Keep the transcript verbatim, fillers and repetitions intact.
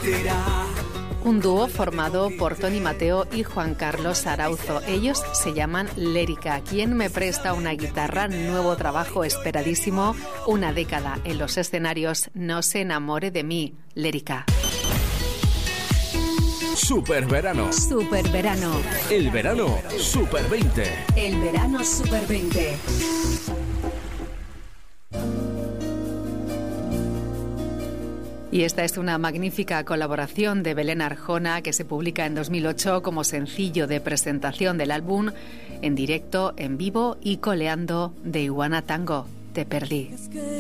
Un dúo formado por Tony Mateo y Juan Carlos Arauzo. Ellos se llaman Lérica. ¿Quién me presta una guitarra? Nuevo trabajo esperadísimo. Una década en los escenarios. No se enamore de mí. Lérica. Super verano. Super verano. El verano Super veinte. El verano Super veinte. Y esta es una magnífica colaboración de Belén Arjona que se publica en dos mil ocho como sencillo de presentación del álbum en directo, en vivo y coleando de Iguana Tango. Te perdí.